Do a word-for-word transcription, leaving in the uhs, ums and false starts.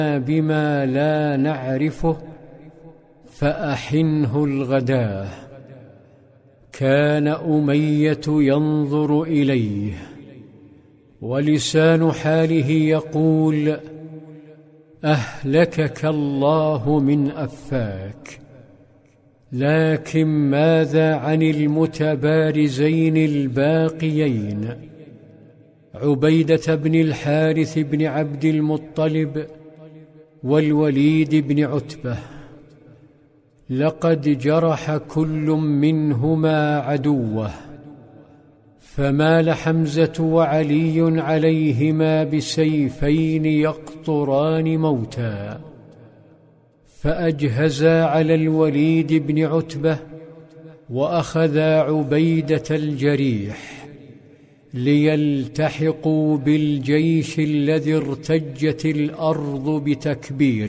بما لا نعرفه فأحنه الغداه. كان أمية ينظر إليه ولسان حاله يقول: أهلكك الله من أفاك. لكن ماذا عن المتبارزين الباقيين، عبيدة بن الحارث بن عبد المطلب والوليد بن عتبة؟ لقد جرح كل منهما عدوه، فمال حمزة وعلي عليهما بسيفين يقطران موتا، فأجهزا على الوليد بن عتبة وأخذا عبيدة الجريح ليلتحقوا بالجيش الذي ارتجت الأرض بتكبيره.